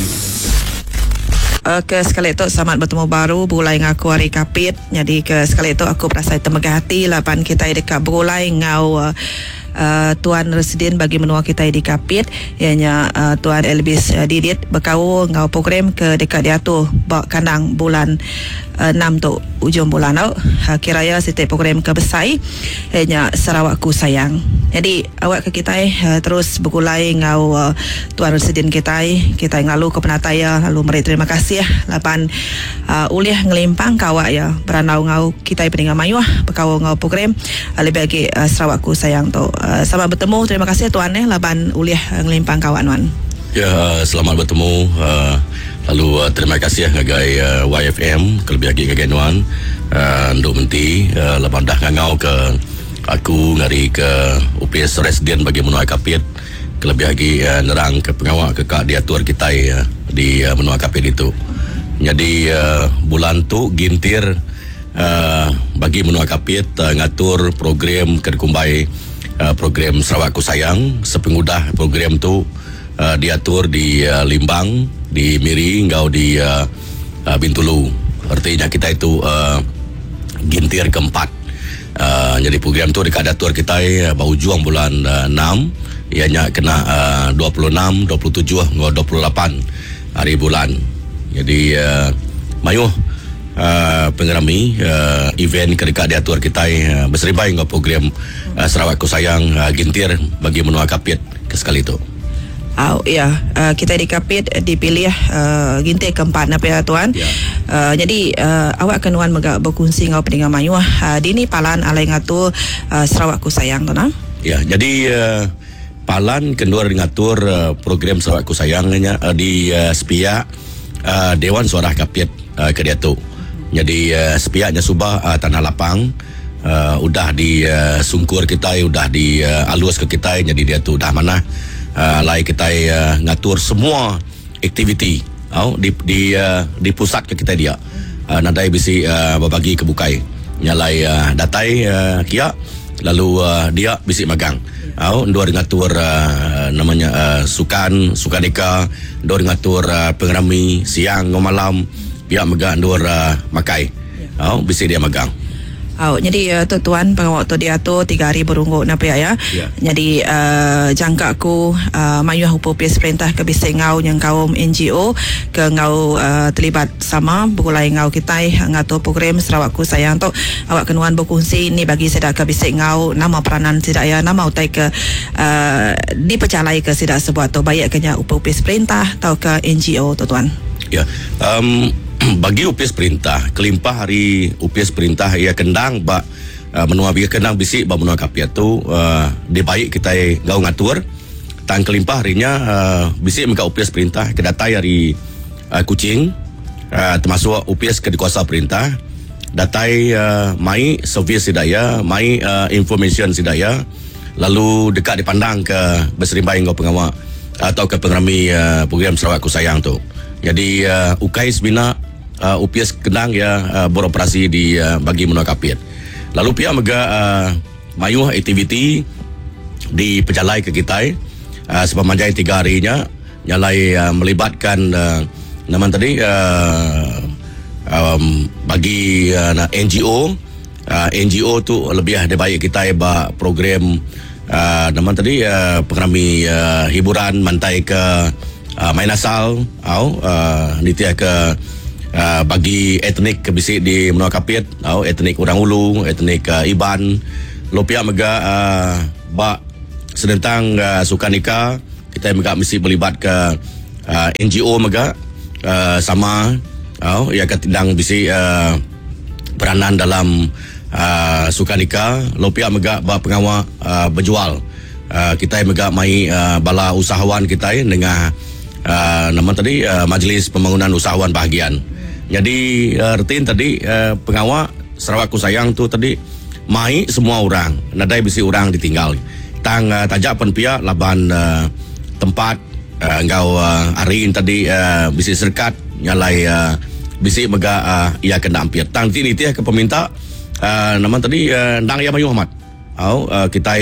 FM. Ke sekali itu selamat bertemu baru berulai dengan aku hari kapit. Jadi ke sekali itu aku berasa termegah hati lapan kita dekat berulai ngau Tuan Residen bagi menua kita di kapit ianya Tuan Elvis Didit berkau ngau program ke dekat diatur bak kandang bulan 6 tu ujung bulan tau. Kiraya setiap program ke besai ianya Sarawakku sayang. Jadi awak ke kita terus bergulai ngau Tuan Residen kita ngalu ke penataya lalu meri terima kasih lapan uliah ngelimpang kawak ya beranau ngau kita peninggal mayuah berkau ngau program lebih lagi Sarawakku sayang tu. Selamat bertemu, terima kasih tuan laban uliah ngelimpang kawan wan. Ya, selamat bertemu. Lalu terima kasih ngagai YFM kelebih lagi ngagai nuan nduk menti laban dah ngau ke aku ngari ke UPS Residen bagi menua kapit kelebih lagi nerang ke pengawak ke kak diatur kita di menua kapit itu. Jadi bulan tu gintir bagi menua kapit ngatur program kedekumbai program Sarawakku sayang. Sepengudah program tu diatur di Limbang, di Miri, ngau di Bintulu. Artinya kita itu gintir keempat. Jadi program tu dekat datur kita berhujung bulan 6 ianya kena 26, 27, 28 hari bulan. Jadi mayuh pengerami event kedekat diatur kita berseribai dengan program Sarawakku sayang gintir bagi menua kapit ke sekali itu. Kita di kapit dipilih gintir keempat napa ya tuan. Jadi awak kenuan megak berkongsi ngau pendengar mayu dini palan alai ngatu Sarawakku sayang tu nah. Ya, jadi palan kendua ngatur program Sarawakku sayangnya di sepiak Dewan Suara Kapit ke diatur. Jadi sepiaknya subah tanah lapang udah di sungkur kita udah di alus ke kita, jadi dia tu dah mana lai kita ngatur semua aktiviti di pusat ke kita dia nadai bisi berbagi kebukai nyalai datai kia lalu dia bisi magang ndor ngatur namanya sukaneka ndor ngatur pengerami siang malam pihak mega ndor makai bisi dia magang. Jadi tu tuan pengawak tu dia tu 3 hari berunggu napa ya. Jadi jangka aku mayuh upis perintah ke bising ngau yang kaum NGO ke ngau terlibat sama berulai ngau kita ngatur program Sarawakku sayang tu awak kenuan berkongsi ni bagi sedak ke bising ngau nama peranan sedak ya nama utai ke dipercalai ke sedak sebuah tu baik kenya upis perintah atau ke NGO tu tuan. Ya. Bagi UPS perintah kelimpah hari UPS perintah ia kendang bak menua biar kendang bisik bak menua kapiat tu dia baik kita gau ngatur tang kelimpah harinya bisik meka UPS perintah kedatai hari Kuching termasuk UPS ke kuasa perintah datai mai servis sidaya mai information sidaya lalu dekat dipandang ke berserimbai ngau pengawak atau ke pengerami program Sarawakku sayang tu. Jadi UKAIS bina UPS Kendang ya beroperasi di bagi menua kapit. Lalu pihak mega mayuh aktiviti di pejalai ke kita sepanjang 3 harinya nyalai melibatkan nama tadi bagi NGO tu lebih ada baik kita program nama tadi pengerami hiburan mantai ke main asal nitia ke bagi etnik kebisik di menua kapit etnik orang ulu etnik Iban lopia mega bak sedentang sukanika kita mega mesti melibat ke NGO mega sama ia ketindang bisi peranan dalam sukanika lopia mega bak pengawal berjual kita mega mai bala usahawan kita dengan nama tadi Majlis Pembangunan Usahawan Bahagian. Jadi rutin tadi pengawak Sarawakku sayang tu tadi mai semua orang nadai bisi orang ditinggal tang tajak pen pihak laban tempat engkau arin tadi bisi serkat nyalai bisi mega ia kena ampir tang tini ke peminta nama tadi ndang ya mayu Ahmad kita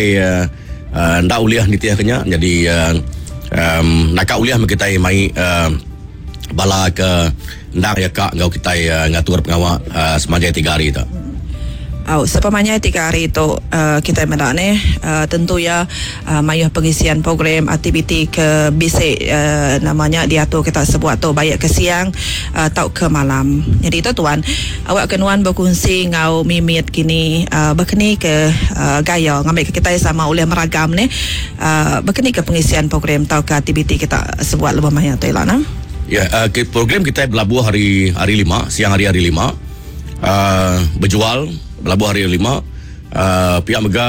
ndak uliah nitiah kenya jadi nak uliah kita mai bala ke ndang ya kak ngau kita ngatur pengawak semajai 3 hari tu. Sepamanya 3 hari itu kita mendak tentu ya mayuh pengisian program aktiviti ke bisik namanya diatur kita sebuat tu baik ke siang atau ke malam. Jadi itu tuan awak kenuan berkongsi ngau mimit kini berkeni ke gaya ngambil ke kita sama oleh meragam ni berkeni ke pengisian program atau ke aktiviti kita sebuat lebih banyak tu lah nah. Ya, program kita berlabuh hari 5, siang hari 5. Berjual berlabuh hari 5. Pihak mega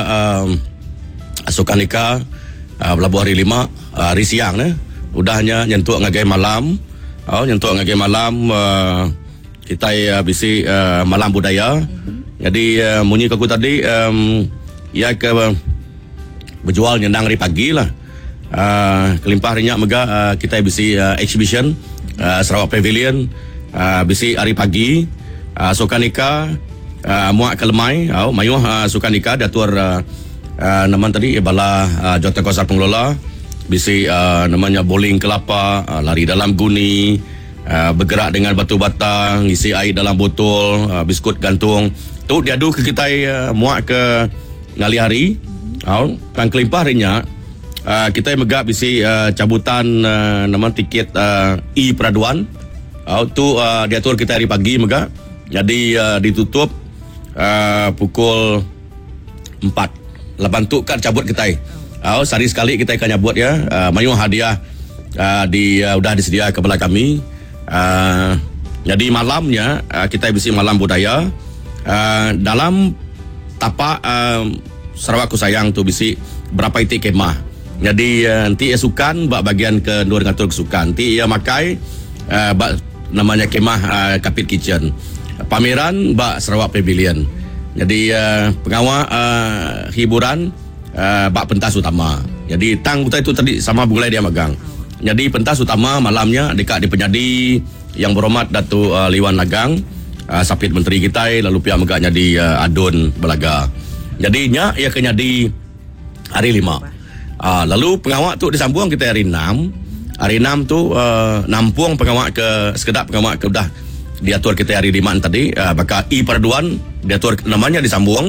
Sukan Nika berlabuh hari 5 hari siang udahnya nyentuk ngagai malam. Nyentuk ngagai malam kita bisi malam budaya. Jadi munyi aku tadi ya ke berjual nyendang hari pagi lah. Kelimpah harinya mega kita bisi exhibition Sarawak Pavilion bisi hari pagi. Sukan Nika muak kelemai mayuh Sukan Nika datur naman tadi bala jawatan kuasa pengelola bisi namanya bowling kelapa, lari dalam guni, bergerak dengan batu batang, isi air dalam botol, biskut gantung tu diadu ke kita muak ke ngali hari kan kelimpah harinya kita megak bisi cabutan nama tiket e-peraduan tu diatur kita hari pagi megak. Jadi ditutup pukul 4. Lepas tu kan cabut kita. Sehari sekali kita akan nyabut ya. Mayuh hadiah udah disedia kepada kami. Jadi malamnya kita bisi malam budaya. Dalam tapak Sarawak Ku Sayang tu bisi berapa itik kemah. Jadi nanti sukan bak bagian ke luar ngatur kesukan. Nanti makai bak namanya kemah Kapit Kitchen. Pameran bak Sarawak Pavilion. Jadi pengawal hiburan bak pentas utama. Jadi tang kita itu tadi sama bulai dia magang. Jadi pentas utama malamnya dekat di penyadi yang berhormat Datuk Liwan Nagang, Sapit Menteri kita, lalu pihak megaknya di Adun Belaga. Jadi nya ia kena di hari 5. Lalu pengawal tu disambung kita hari 6. Hari 6 tu nampung pengawal ke sekedap pengawal ke dah diatur kita hari 5 tadi maka e-peraduan diatur namanya disambung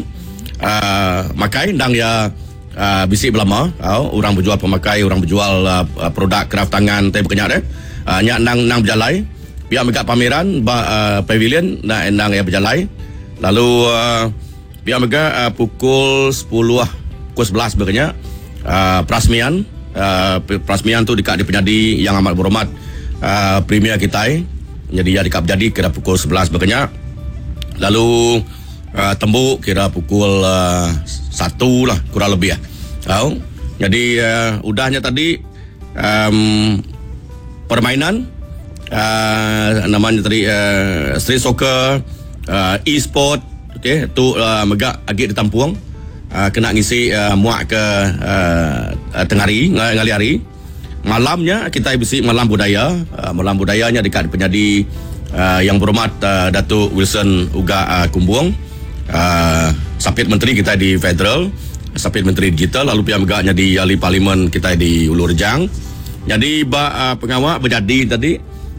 makai ndang ya bisik belama orang berjual pemakai, orang berjual produk kraft tangan teh berkenyak nyak nang berjalai pihak megak pameran pavilion ndang ya berjalai lalu pihak megak pukul 10 pukul 11 berkenyak perasmian tu dekat di penyadi yang amat berhormat premier kita. Jadi ya dikap jadi kira pukul 11 berkenyak. Lalu tembuk kira pukul 1 lah kurang lebih Jadi udahnya tadi permainan namanya tadi street soccer, e-sport, okey tu megak agak ditampung kena ngisi muak ke tengah hari ngali hari. Malamnya kita bisi malam budaya. Malam budayanya dekat penyadi yang berhormat Datuk Wilson Uga Kumbuang, Sapit Menteri kita di Federal, Sapit Menteri Digital, lalu pihak megaknya di ahli parlimen kita di Ulu Rejang. Jadi pengawal berjadi tadi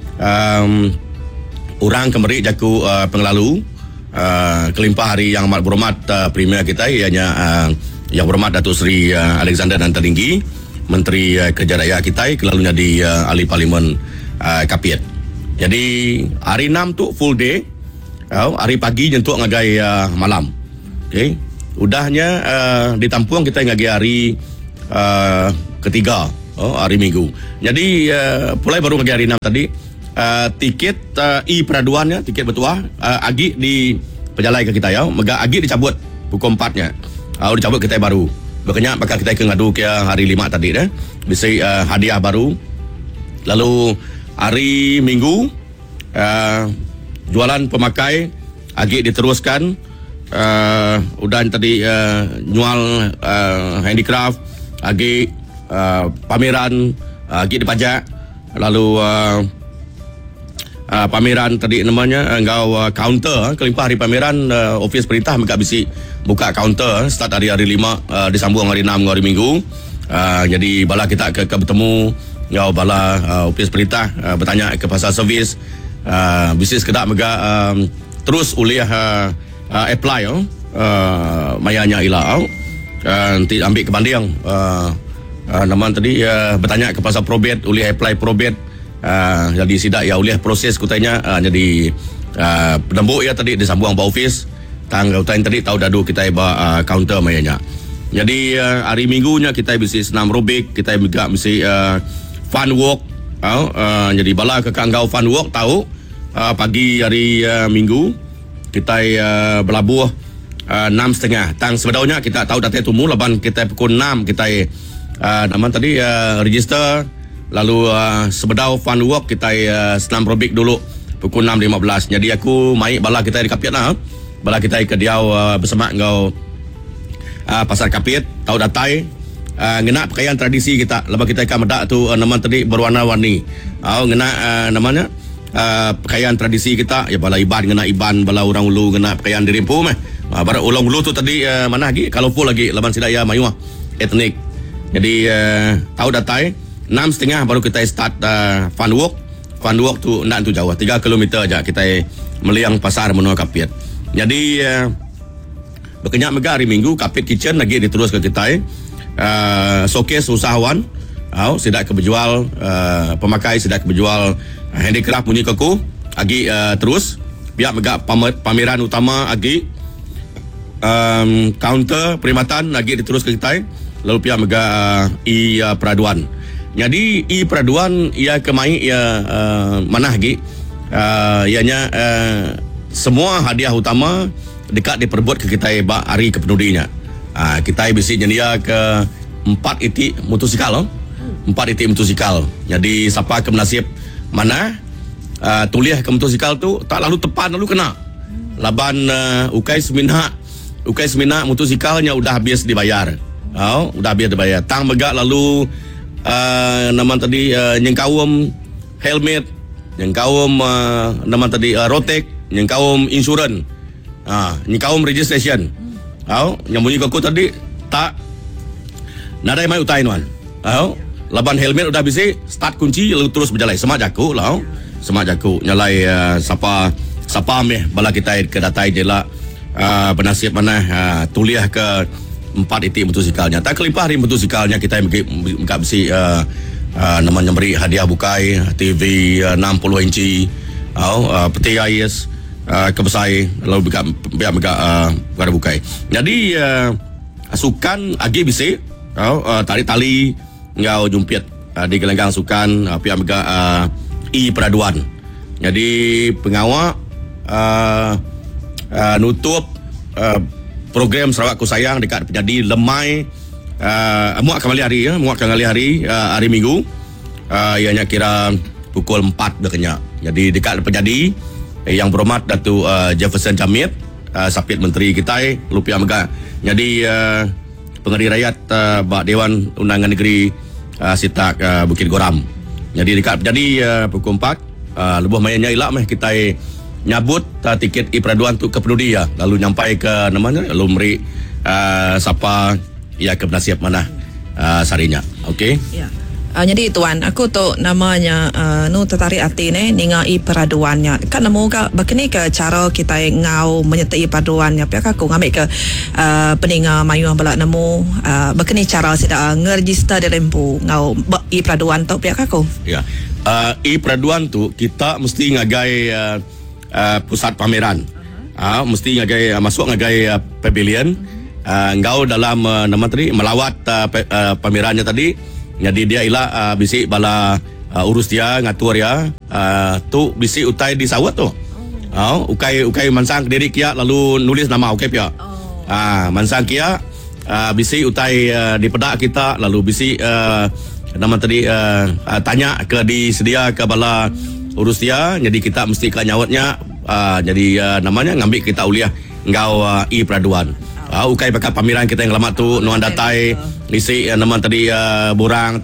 orang kemeri jaku penglalu kelimpah hari yang amat berhormat premier kita ianya yang berhormat Datuk Seri Alexander Nantaringgi, Menteri Kerja Raya kita, kelalunya di ahli parlimen Kapit. Jadi hari 6 tu full day, hari pagi nyentuk ngagai malam. Okey, udahnya ditampung kita ngagai hari ketiga, hari Minggu. Jadi pulai baru ngagai hari 6 tadi. Tiket e-peraduannya, tiket bertuah agi di pejalai ke kita mega agi dicabut pukul 4-nya. Dicabut kita baru. Berkenyak bakal kita ngadu ke hari 5 tadi bisa hadiah baru. Lalu hari Minggu jualan pemakai agi diteruskan. Udah tadi jual handicraft agi pameran agi dipajak. Lalu pameran tadi namanya engkau counter kelimpah hari pameran ofis perintah mereka bisi buka counter start hari 5 disambung hari 6 hari Minggu. Jadi bala kita ke bertemu ngau bala ofis perintah bertanya ke pasal servis bisnis kedak mega terus ulih apply mayanya ila nanti ambil ke banding nama tadi bertanya ke pasal probate ulih apply probate jadi sidak ya ulih proses kutanya jadi penembuk ya tadi disambung ba office tanggal tadi tahu dadu kita counter mayanya. Jadi hari minggunya kita bisa senam robik, kita juga mesti fun walk. Jadi bala ke kanggau fun walk tahu pagi hari minggu kita berlabuh 6.30 tang sebetulnya kita tahu datang tumu laban kita pukul 6 kita nama tadi register lalu sebedau fun walk kita senam robik dulu pukul 6.15. Jadi aku mai bala kita di Kapit lah. Bala kita ke diau bersama ngau pasar Kapit tahu datai ngena pakaian tradisi kita lepas kita akan medak tu nama tadi berwarna-warni ngena namanya pakaian tradisi kita ya bala iban ngena iban bala orang ulu ngena pakaian dirimpu meh baru ulang ulu tu tadi mana lagi kalau full lagi laban sidaya mayuah etnik. Jadi tahu datai 6.30 baru kita start fun walk tu ndak tu jauh 3 km aja kita meliang pasar menuju Kapit. Jadi berkenyak mega hari minggu Kapit Kitchen lagi diterus ke kita showcase usahawan sidak ke berjual pemakai sidak ke berjual handicraft bunyi keku lagi terus pihak mega pameran utama lagi counter perkhidmatan lagi diterus ke kita lalu pihak mega peraduan. Jadi peraduan ia kemai ia mana lagi ianya semua hadiah utama dekat diperbuat ke kita hari kepenudinya. Kita bisa nyedia ke 4 itik motosikal 4 itik motosikal. Jadi siapa ke nasib mana tuliah ke motosikal tu tak lalu tepat lalu kena laban ukai semina motosikalnya udah habis dibayar. Udah habis dibayar tang megak lalu nama tadi nyengkawum helmet nyengkawum nama tadi rotek nyengkawum insurans nyengkawum registration yang bunyi aku tadi tak nadai mai utai nuan laban helmet udah bisa start kunci lalu terus berjalan semak jaku lah semak jaku nyalai siapa meh bala kita ke datai jela penasib mana tuliah ke 4 itik motosikalnya tak kelipah hari motosikalnya kita mengka besi namanya beri hadiah bukai TV 60 inci peti ais kebesai lalu biar bukan bukai. Jadi sukan agi bisi tarik tali ngau jumpit di gelanggang sukan pihak mega peraduan. Jadi pengawal nutup program Sarawak Ku Sayang dekat jadi lemai muak kembali hari hari Minggu ianya kira pukul 4 berkenyak. Jadi dekat penjadi yang berhormat Datuk Jefferson Jamit Sapit Menteri kita Lupiah Mega. Jadi Pengeri Rakyat Dewan Undangan Negeri Sitak Bukit Goram. Jadi dekat jadi pukul 4 lebuh mayanya ilak meh kita nyabut tiket peraduan tu ke penudi ya. Lalu nyampai ke namanya lalu meri siapa ya ke penasiap mana sarinya. Okey. Ya. Jadi tuan, aku tu namanya nu tertarik hati ni ningai peraduannya. Kan nemu ke begini ke cara kita ngau menyertai peraduannya. Pihak aku ngambil ke peninga mayu balak nemu begini cara sida ngeregister di lempu ngau peraduan tu pihak aku. Ya. Peraduan tu kita mesti ngagai pusat pameran. Mesti ngagai masuk ngagai pavilion. Ngau dalam nama tadi melawat pamerannya tadi. Jadi dia ialah bisi bala urus dia ngatur ya tu bisi utai di sawat tu. Ukai mansang diri kia lalu nulis nama ukai pia. Mansang kia bisi utai di pedak kita lalu bisi nama tadi tanya ke disedia ke bala urus dia. Jadi kita mesti ke nyawatnya jadi namanya ngambil kita uliah ngau peraduan. Ukai pakai pameran kita yang lama tu nuan datai isi nama tadi borang